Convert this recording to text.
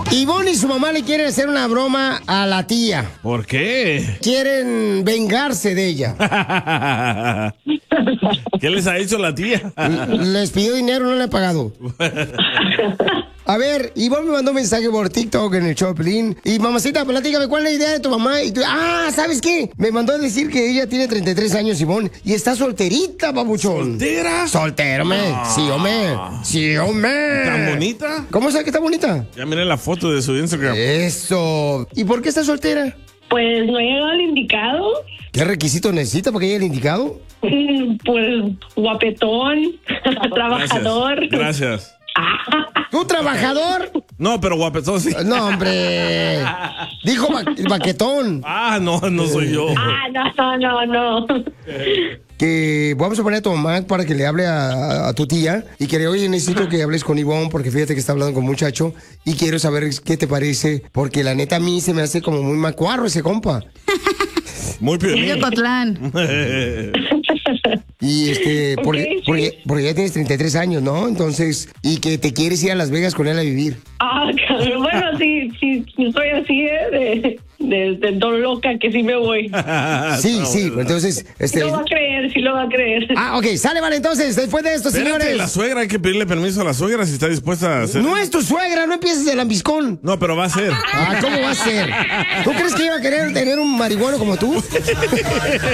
Ivonne y su mamá le quieren hacer una broma a la tía. ¿Por qué? Quieren vengarse de ella. ¿Qué les ha hecho la tía? Les pidió dinero, no le ha pagado. A ver, Ivonne me mandó un mensaje por TikTok en el show de Piolín. Y mamacita, platícame, ¿cuál es la idea de tu mamá? Y tú, ¿sabes qué? Me mandó a decir que ella tiene 33 años, Ivonne, y está solterita, papuchón. ¿Soltera? Soltera, hombre. Sí, hombre. Sí, hombre. ¿Tan bonita? ¿Cómo sabes que está bonita? Ya miré la foto de su Instagram. Eso. ¿Y por qué está soltera? Pues no ha llegado el indicado. ¿Qué requisito necesita para que llegue el indicado? Pues guapetón, trabajador. Gracias. ¿Tú trabajador? No, pero guapetón sí. No, hombre. Dijo baquetón. No soy yo. No. Que vamos a poner a tu mamá para que le hable a tu tía y que oye, necesito que hables con Ivonne porque fíjate que está hablando con un muchacho y quiero saber qué te parece porque la neta a mí se me hace como muy macuarro ese compa. Muy Piolín. Cotlán. Y porque ya tienes 33 años, ¿no? Entonces, y que te quieres ir a Las Vegas con él a vivir. Bueno, sí, estoy así, de don loca que sí me voy. Sí, entonces... Sí lo va a creer. Ok, sale, vale, entonces, después de esto, Espérate, señores... la suegra, hay que pedirle permiso a la suegra si está dispuesta a hacer... No es tu suegra, no empieces de lambiscón. No, pero va a ser. ¿Cómo va a ser? ¿Tú crees que iba a querer tener un marihuano como tú?